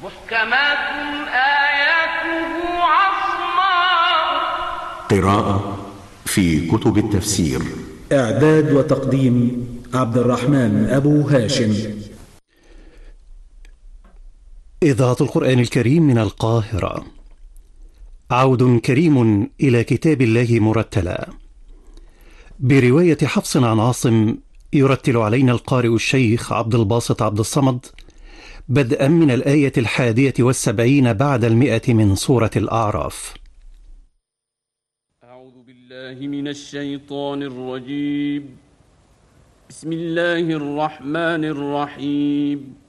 محكمات آياته عصماء. قراءة في كتب التفسير. إعداد وتقديم عبد الرحمن أبو هاشم. إذاعة القرآن الكريم من القاهرة. عود كريم إلى كتاب الله مرتلا، برواية حفص عن عاصم، يرتل علينا القارئ الشيخ عبد الباسط عبد الصمد، بدءا من الآية 71 بعد 100 من سورة الأعراف. أعوذ بالله من الشيطان الرجيم. بسم الله الرحمن الرحيم.